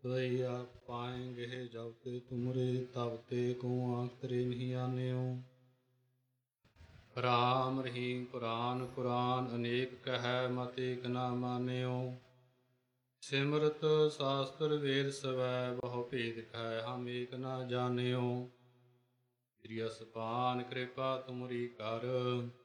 भैया पाएंगे जब ते तुमरे तब ते को आखरे नहीं आन्यो। राम रहीम कुरान कुरान अनेक कह मत एक ना मान्यो। सिमरत शास्त्र वेद सवै बहु भेद कह हम एक ना जान्यो। श्री असपान कृपा तुमरी कर